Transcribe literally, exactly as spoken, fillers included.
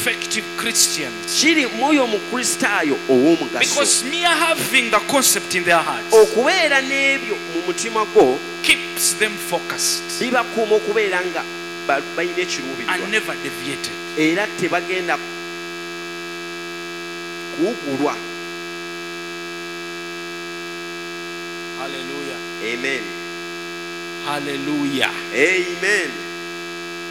effective Christians. kiri mwoyo mukristaayo ow'omugaso. Because mere having the concept in their hearts okubeera n'ebyo mu mutima gwo keeps them focused bibakuuma okubeera nga balina ekiruubirirwa and never deviated. era tebagenda kuwugulwa. Hallelujah. Amen. Hallelujah. Amen.